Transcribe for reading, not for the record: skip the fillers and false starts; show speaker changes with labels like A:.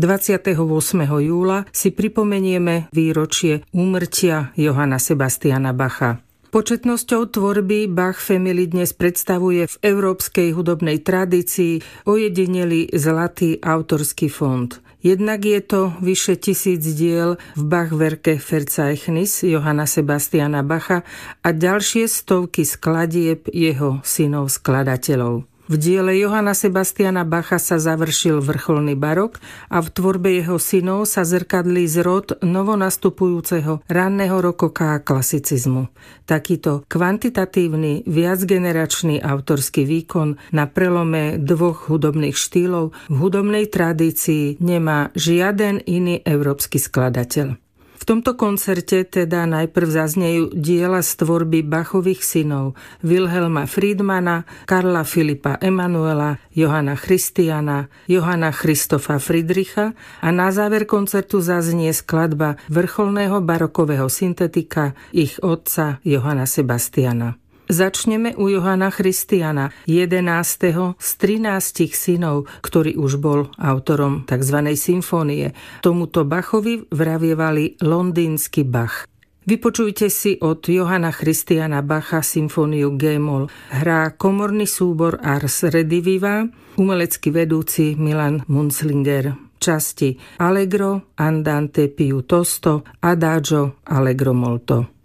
A: 28. júla si pripomenieme výročie úmrtia Johanna Sebastiana Bacha. Početnosťou tvorby Bach Family dnes predstavuje v európskej hudobnej tradícii ojedinelý zlatý autorský fond. Jednak je to vyše 1000 diel v Bachwerke Verzeichnis Johanna Sebastiana Bacha a ďalšie stovky skladieb jeho synov skladateľov. V diele Johanna Sebastiana Bacha sa završil vrcholný barok a v tvorbe jeho synov sa zrkadlí zrod novonastupujúceho ranného rokoka a klasicizmu. Takýto kvantitatívny, viacgeneračný autorský výkon na prelome dvoch hudobných štýlov v hudobnej tradícii nemá žiaden iný európsky skladateľ. V tomto koncerte teda najprv zaznejú diela z tvorby Bachových synov Wilhelma Friedmana, Karla Filipa Emanuela, Johanna Christiana, Johanna Christopha Friedricha a na záver koncertu zaznie skladba vrcholného barokového syntetika ich otca Johanna Sebastiana. Začneme u Johanna Christiana, 11. z 13 synov, ktorý už bol autorom tzv. Symfónie. Tomuto Bachovi vravievali londýnsky Bach. Vypočujte si od Johanna Christiana Bacha symfóniu G-moll. Hrá komorný súbor Ars Rediviva, umelecký vedúci Milan Munzlinger. Časti Allegro, Andante più tosto, Adagio, Allegro molto.